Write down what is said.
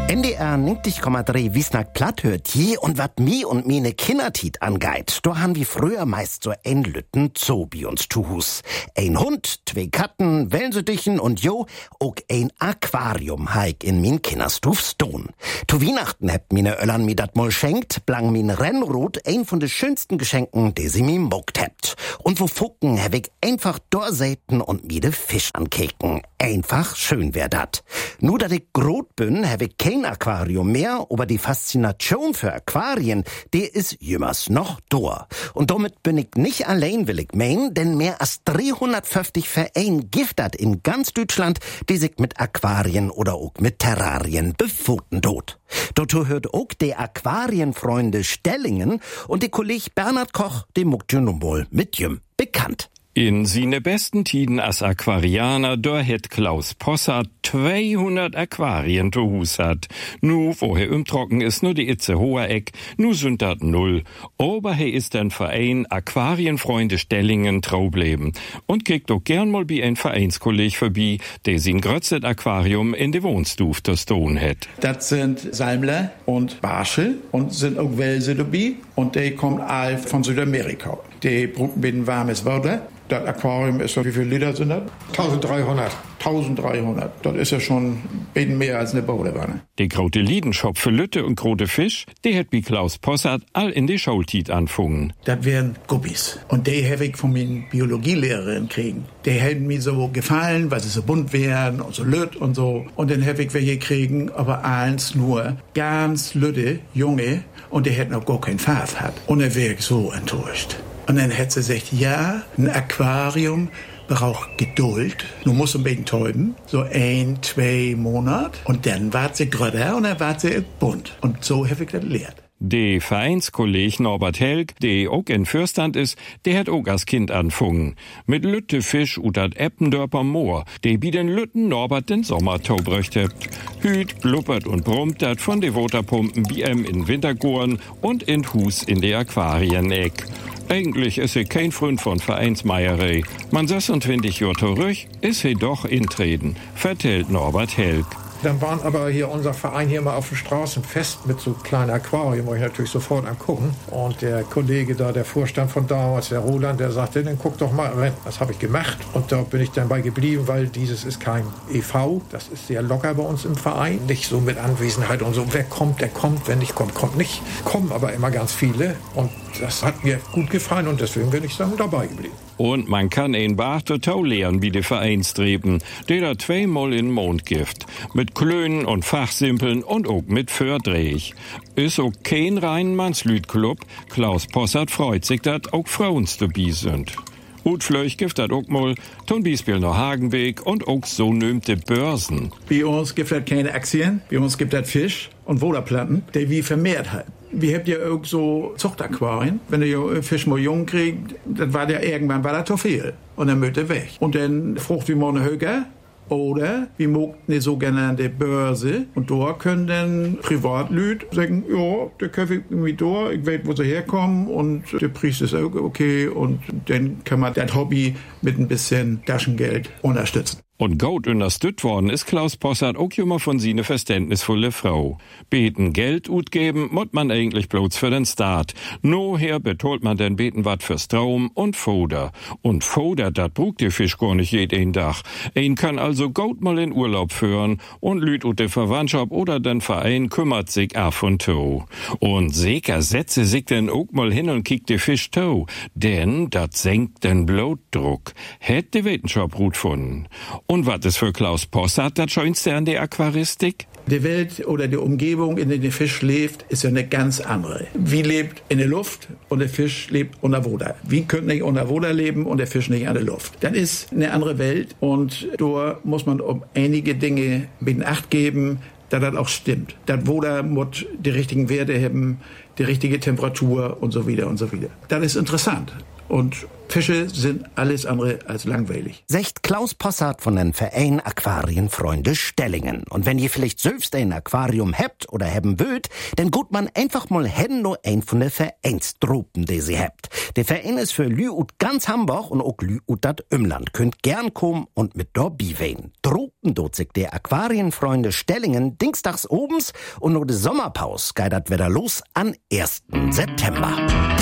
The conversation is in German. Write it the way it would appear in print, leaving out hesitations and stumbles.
NDR 90,3 Wiesnack platt hört je und wat mi und mine Kindertit angeit. Da han wie früher meist so ein Lütten Zoo bi uns zu Hus. Ein Hund, 2 Katten, Wellensittichen und jo, auch ein Aquarium haik in min Kinderstuf Stone. Zu Weihnachten hebt mine Öllern mi dat mal schenkt, blang min Rennrot ein von de schönsten Geschenken, die sie mi mogt hebt. Und wo Fucken hab ich einfach dorsäten und mi de Fisch ankeken. Einfach schön wär dat. Nur dat ich grot bin, hab ich kein Aquarium mehr, aber die Faszination für Aquarien, die ist jümmers noch da. Und damit bin ich nicht allein, will ich meinen, denn mehr als 350 Vereine giftet in ganz Deutschland, die sich mit Aquarien oder auch mit Terrarien befunden tot. Dazu hört auch der Aquarienfreunde Stellingen und der Kollege Bernhard Koch, dem Muckjunumol mit jüm bekannt. In sine besten Tiden als Aquarianer, da het Klaus Possart 200 Aquarien zu Hus hat. Nu, woher Trocken ist nur die Itze hoher Eck, nu sind dat 0. Aber he ist ein Verein Aquarienfreunde Stellingen Traubleben und kriegt auch gern mal wie ein Vereinskolleg vorbei, der sin grötzet Aquarium in de Wohnstuf der Stone het. Das sind Salmler und Barsche und sind auch Welse dabei und die kommen all von Südamerika. Die brauchen binnen warmes Wasser. Das Aquarium ist so, wie viele Liter sind das? 1300. 1300. Das ist ja schon binnen mehr als eine Badewanne. Die grote Liedenschop für Lütte und grote Fisch, die hat wie Klaus Possart all in die Schultit anfungen. Das wären Guppies. Und die habe ich von meinen Biologielehrerin kriegen. Die hätten mir so gefallen, weil sie so bunt wären und so lütt und so. Und dann habe ich welche kriegen, aber eins nur, ganz lütte, junge, und die hätten auch gar keinen Farbe gehabt. Und dann wäre ich so enttäuscht. Und dann hätte sie gesagt, ja, ein Aquarium braucht Geduld. Du musst ein bisschen täuben, so 1, 2 Monate. Und dann wart sie gröder und dann wart sie bunt. Und so habe ich das gelernt. Der Vereinskolleg Norbert Helg, der auch in Fürstand ist, der hat auch als Kind anfungen. Mit Lütte Fisch und dat Eppendörper Moor, der bi den Lütten Norbert den Sommertau bröcht hebt. Hüt, blubbert und brummt dat von de Waterpumpen wie in Wintergoren und in Hus in de Aquarieneck. Eigentlich ist er kein Freund von Vereinsmeierei. Man 26 Jahre zurück ist er doch intreten, vertellt Norbert Helg. Dann waren aber hier unser Verein hier mal auf dem Straßenfest mit so kleinen Aquarium, wo ich natürlich sofort angucken. Und der Kollege da, der Vorstand von damals, der Roland, der sagte, dann guck doch mal rein. Das habe ich gemacht und da bin ich dann bei geblieben, weil dieses ist kein e.V., das ist sehr locker bei uns im Verein. Nicht so mit Anwesenheit und so, wer kommt, der kommt, wer nicht kommt, kommt nicht. Kommen aber immer ganz viele und das hat mir gut gefallen und deswegen bin ich dann dabei geblieben. Und man kann ein Bach total lernen wie die Vereinstreben, der da 2-mal in den Mond gift. Mit Klönen und Fachsimpeln und auch mit Fördrech. Ist auch kein rein Mannslüd-Club. Klaus Possart freut sich, dass auch Frauen dabei sind. Ut Flöch gibt das auch mal, zum Beispiel noch Hagenweg und auch so nömte Börsen. Bei uns gibt es keine Aktien, bei uns gibt es Fisch und Wohlerplatten, die wir vermehrt haben. Wir habt ja auch so Zuchtaquarien. Wenn der Fisch mal jung kriegt, dann war der irgendwann zu viel. Und dann müsste er weg. Und dann frucht wir mal eine Höger. Oder wir mögen eine sogenannte Börse. Und da können dann Privatlüd sagen, ja, der kaufe ich irgendwie da, ich weiß, wo sie herkommen. Und der Preis ist auch okay. Und dann kann man das Hobby mit ein bisschen Taschengeld unterstützen. Und gut unterstützt worden ist Klaus Possart auch immer von sine verständnisvolle Frau. Beten Geld utgeben, muss man eigentlich bloß für den Start. Noher betont man denn beten wat für Strom und Foder. Und Foder, dat brugt der Fisch gar nicht jeden Tag. Ein kann also gut mal in Urlaub führen und Lüd und der Verwandtschaft oder den Verein kümmert sich af und to. Und sicher setze sich denn auch mal hin und kickt der Fisch to. Denn dat senkt den Blutdruck. Hätt die Wissenschaft gut gefunden. Und was ist für Klaus Possart das Schönste an der Aquaristik? Die Welt oder die Umgebung, in der der Fisch lebt, ist ja eine ganz andere. Wie lebt in der Luft und der Fisch lebt unter Wasser. Wie könnte nicht unter Wasser leben und der Fisch nicht an der Luft? Das ist eine andere Welt und da muss man um einige Dinge in Acht geben, dass das auch stimmt. Das Wasser muss die richtigen Werte haben, die richtige Temperatur und so wieder und so wieder. Das ist interessant. Und Fische sind alles andere als langweilig. Sagt Klaus Possart von den Verein Aquarienfreunde Stellingen. Und wenn ihr vielleicht selbst ein Aquarium habt oder haben wollt, dann gut man einfach mal hin nur ein von den Vereinstruppen, die sie habt. Der Verein ist für Lü ut ganz Hamburg und auch Lü ut dat Umland. Könnt gern kommen und mit dabei wein. Truppen dort sich der Aquarienfreunde Stellingen dienstags obens und nur de Sommerpause geht dat wieder los an 1. September.